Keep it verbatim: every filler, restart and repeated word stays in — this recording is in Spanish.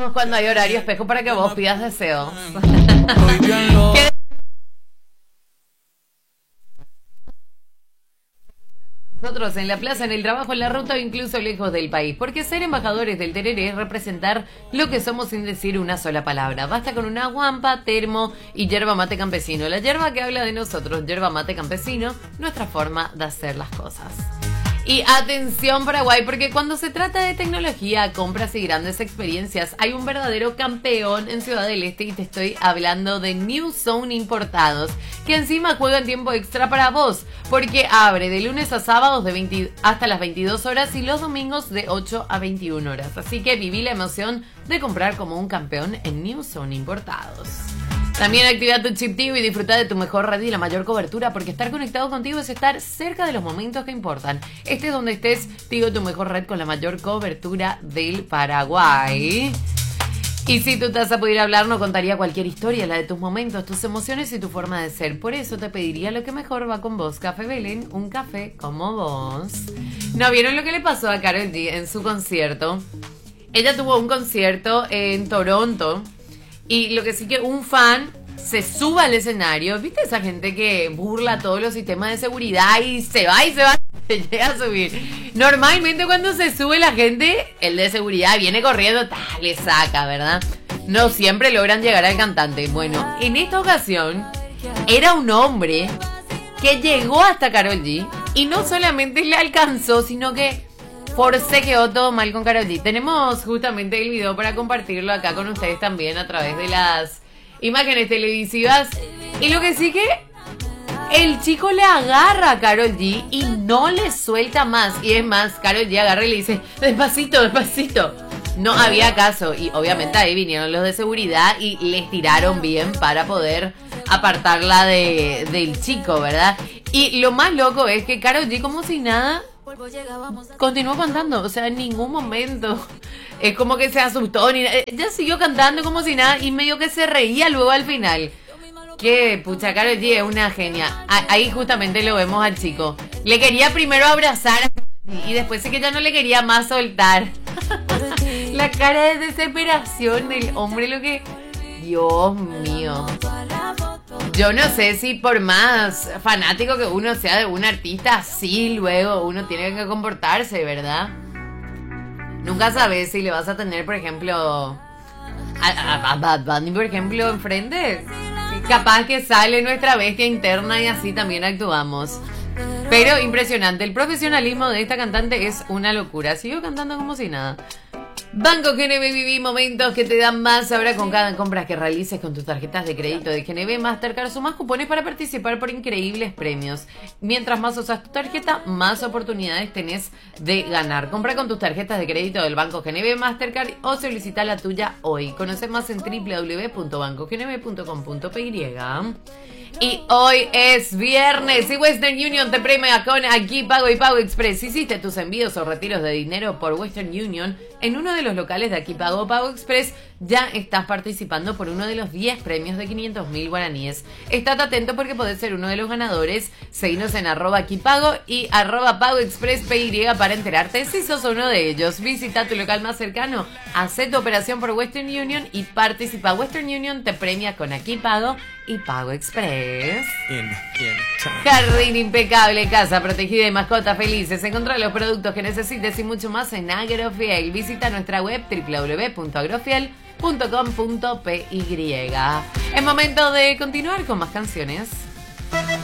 Avisamos cuando hay horario espejo para que vos pidas deseos. Nosotros en la plaza, en el trabajo, en la ruta o incluso lejos del país. Porque ser embajadores del tereré es representar lo que somos sin decir una sola palabra. Basta con una guampa, termo y yerba mate campesino. La yerba que habla de nosotros, yerba mate campesino, nuestra forma de hacer las cosas. Y atención Paraguay, porque cuando se trata de tecnología, compras y grandes experiencias, hay un verdadero campeón en Ciudad del Este y te estoy hablando de New Zone Importados, que encima juega en tiempo extra para vos, porque abre de lunes a sábados de veinte hasta las veintidós horas y los domingos de ocho a veintiuna horas. Así que viví la emoción de comprar como un campeón en New Zone Importados. También activa tu chip Tigo y disfruta de tu mejor red y la mayor cobertura, porque estar conectado contigo es estar cerca de los momentos que importan. Estés donde estés, Tigo, tu mejor red con la mayor cobertura del Paraguay. Y si tu taza pudiera hablar, no contaría cualquier historia, la de tus momentos, tus emociones y tu forma de ser. Por eso te pediría lo que mejor va con vos, Café Belén, un café como vos. ¿No vieron lo que le pasó a Karol G en su concierto? Ella tuvo un concierto en Toronto. Y lo que sí que un fan se suba al escenario, ¿viste esa gente que burla todos los sistemas de seguridad y se va y se va y se llega a subir? Normalmente cuando se sube la gente, el de seguridad viene corriendo, ta, le saca, ¿verdad? No siempre logran llegar al cantante. Bueno, en esta ocasión era un hombre que llegó hasta Karol G y no solamente le alcanzó, sino que por se quedó todo mal con Karol G. Tenemos justamente el video para compartirlo acá con ustedes también a través de las imágenes televisivas. Y lo que sí que el chico le agarra a Karol G y no le suelta más. Y es más, Karol G agarra y le dice, despacito, despacito. No había caso. Y obviamente ahí vinieron los de seguridad y les tiraron bien para poder apartarla de, del chico, ¿verdad? Y lo más loco es que Karol G, como si nada, continuó cantando, o sea, en ningún momento es como que se asustó ni nada. Ella siguió cantando como si nada y medio que se reía luego al final. Que pucha, Karol G es una genia. Ahí justamente lo vemos al chico. Le quería primero abrazar y después sí que ya no le quería más soltar. La cara de desesperación del hombre, lo que... Dios mío. Yo no sé si por más fanático que uno sea de un artista, así luego uno tiene que comportarse, ¿verdad? Nunca sabes si le vas a tener, por ejemplo, a, a, a Bad Bunny, por ejemplo, enfrente. Capaz que sale nuestra bestia interna y así también actuamos. Pero impresionante, el profesionalismo de esta cantante es una locura. Sigo cantando como si nada. Banco G N B, viví momentos que te dan más ahora con cada compra que realices con tus tarjetas de crédito de G N B Mastercard. Sumás cupones para participar por increíbles premios. Mientras más usas tu tarjeta, más oportunidades tenés de ganar. Compra con tus tarjetas de crédito del Banco G N B Mastercard o solicita la tuya hoy. Conoce más en doble u doble u doble u punto banco g n b punto com punto p y. Y hoy es viernes y Western Union te premia con Aquí Pago y Pago Express. Hiciste tus envíos o retiros de dinero por Western Union en uno de los locales de Aquí Pago o Pago Express, ya estás participando por uno de los diez premios de quinientos mil guaraníes. Estate atento porque podés ser uno de los ganadores. Seguinos en arroba Aquí Pago y arroba Pago Express P Y para enterarte si sos uno de ellos. Visita tu local más cercano, haz tu operación por Western Union y participa. Western Union te premia con Aquí Pago y Pago Express. In, in Jardín impecable, casa protegida y mascotas felices. Encontrá los productos que necesites y mucho más en Agrofiel. Visita nuestra web doble u doble u doble u punto agrofiel punto com punto p y. Es momento de continuar con más canciones.